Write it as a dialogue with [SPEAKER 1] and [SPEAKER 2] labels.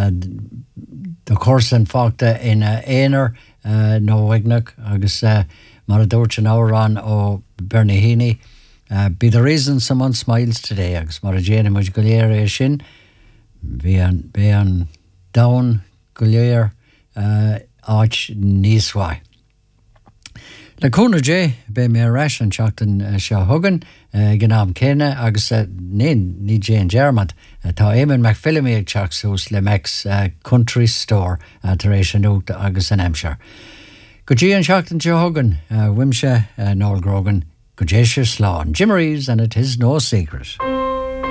[SPEAKER 1] do chósan fágta ina éonar nó bhaigneach agus mar a dúirt an árán ó Bernie Heaney. Be the reason someone smiles today agus mar a dhéana muid go léir é sin bhí an dain go léir áit níos mhaith. Le cúna dé be mé reis an teachtain seo thugan gnáam céine agus ní dé an Germant tá Éamonn McPhillamy ag teach sús le Mex Country Store tar éis an úta agus an Hampshire. Go dtí an teachtain seo thugan Wimse Noel Grogan go dé sé sláán. Jim Reeves, and it is no secret.